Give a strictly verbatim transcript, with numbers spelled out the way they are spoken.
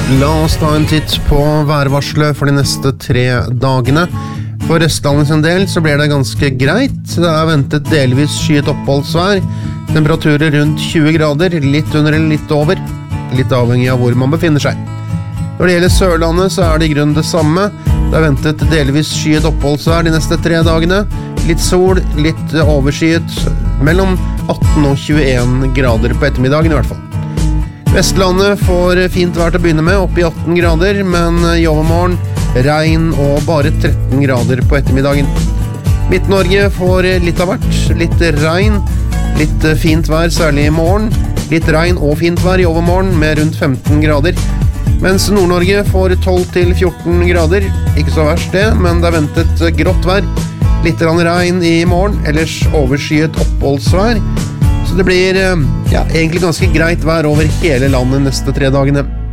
La oss ta en titt på værvarselet for de neste tre dagene. For Østlandet sin del så blir det ganske greit. Det er ventet delvis skyet oppholdsvær. Temperaturer rundt tjue grader, litt under eller litt over. Litt avhengig av hvor man befinner seg. Når det gjelder Sørlandet så er det i grunnen det samme. Det er ventet delvis skyet oppholdsvær de neste tre dagene. Litt sol, litt overskyet, mellom atten og tjueen grader på ettermiddagen i hvert fall. Vestlandet får fint vær til å begynne med, opp i atten grader, men i overmorgen regn og bare tretten grader på ettermiddagen. Midt-Norge får litt av hvert, litt regn, litt fint vær særlig i morgen, litt regn og fint vær i overmorgen med rundt femten grader, mens Nord-Norge får tolv til fjorten grader, ikke så verst det, men det er ventet grått vær, litt regn i morgen, ellers overskyet oppholdsvær. Så det blir ja, egentlig ganske greit vær over hele landet neste tre dagene.